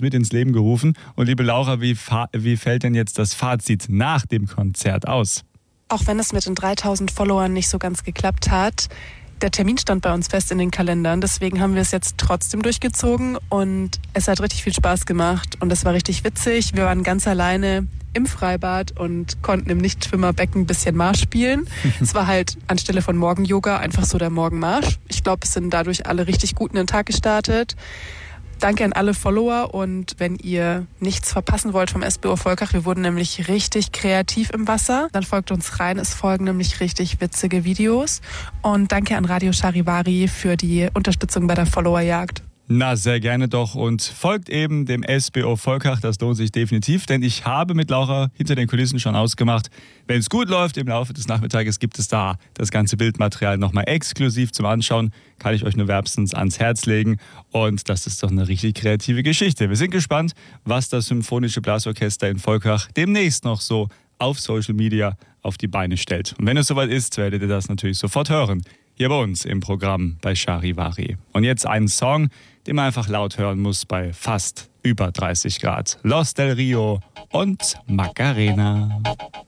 mit ins Leben gerufen. Und liebe Laura, wie fällt denn jetzt das Fazit nach dem Konzert aus? Auch wenn es mit den 3000 Followern nicht so ganz geklappt hat, der Termin stand bei uns fest in den Kalendern. Deswegen haben wir es jetzt trotzdem durchgezogen und es hat richtig viel Spaß gemacht und es war richtig witzig. Wir waren ganz alleine im Freibad und konnten im Nichtschwimmerbecken ein bisschen Marsch spielen. Es war halt anstelle von Morgen-Yoga einfach so der Morgenmarsch. Ich glaube, es sind dadurch alle richtig gut in den Tag gestartet. Danke an alle Follower und wenn ihr nichts verpassen wollt vom SBO Volkach, wir wurden nämlich richtig kreativ im Wasser, dann folgt uns rein, es folgen nämlich richtig witzige Videos und danke an Radio Charivari für die Unterstützung bei der Followerjagd. Na, sehr gerne doch und folgt eben dem SBO Volkach, das lohnt sich definitiv, denn ich habe mit Laura hinter den Kulissen schon ausgemacht, wenn es gut läuft, im Laufe des Nachmittages gibt es da das ganze Bildmaterial nochmal exklusiv zum Anschauen, kann ich euch nur wärmstens ans Herz legen und das ist doch eine richtig kreative Geschichte. Wir sind gespannt, was das Symphonische Blasorchester in Volkach demnächst noch so auf Social Media auf die Beine stellt. Und wenn es soweit ist, werdet ihr das natürlich sofort hören. Hier bei uns im Programm bei Charivari. Und jetzt einen Song, den man einfach laut hören muss bei fast über 30 Grad. Los del Rio und Macarena.